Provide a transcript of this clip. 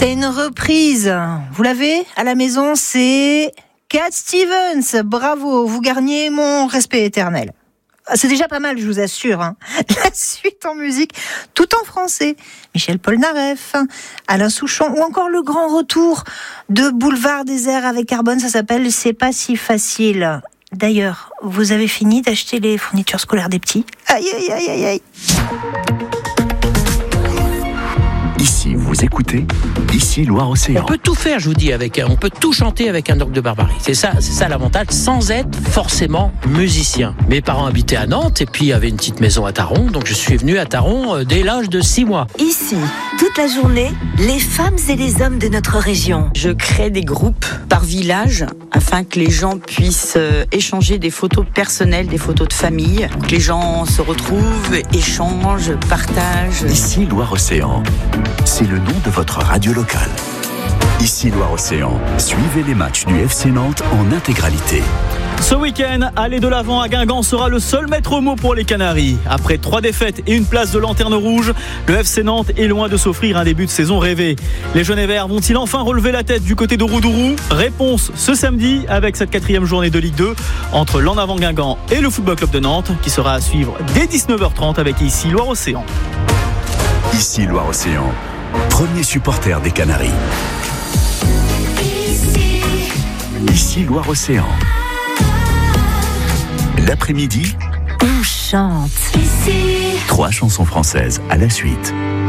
C'est une reprise. Vous l'avez à la maison, c'est Cat Stevens. Bravo, vous gagnez mon respect éternel. C'est déjà pas mal, je vous assure. La suite en musique, tout en français. Michel Polnareff, Alain Souchon ou encore le grand retour de Boulevard Désert avec Carbone. Ça s'appelle C'est pas si facile. D'ailleurs, vous avez fini d'acheter les fournitures scolaires des petits ? Aïe, aïe, aïe, aïe, aïe. Ici, vous écoutez Ici Loire-Océan. On peut tout faire, je vous dis, on peut tout chanter avec un orgue de Barbarie. C'est ça l'avantage, sans être forcément musicien. Mes parents habitaient à Nantes et puis avaient une petite maison à Taron, donc je suis venu à Taron dès l'âge de 6 mois. Ici, toute la journée, les femmes et les hommes de notre région. Je crée des groupes par village afin que les gens puissent échanger des photos personnelles, des photos de famille, que les gens se retrouvent, échangent, partagent. Ici Loire-Océan, c'est le nom de votre radio locale. Ici Loire-Océan, suivez les matchs du FC Nantes en intégralité. Ce week-end, aller de l'avant à Guingamp sera le seul maître mot pour les Canaries. Après 3 défaites et une place de lanterne rouge, le FC Nantes est loin de s'offrir un début de saison rêvé. Les jaunes et verts vont-ils enfin relever la tête du côté de Roudourou ? Réponse ce samedi avec cette 4e journée de Ligue 2 entre l'En Avant Guingamp et le Football Club de Nantes qui sera à suivre dès 19h30 avec Ici Loire-Océan. Ici Loire-Océan, premier supporter des Canaries. Ici Loire-Océan. L'après-midi, On chante. 3 chansons françaises à la suite.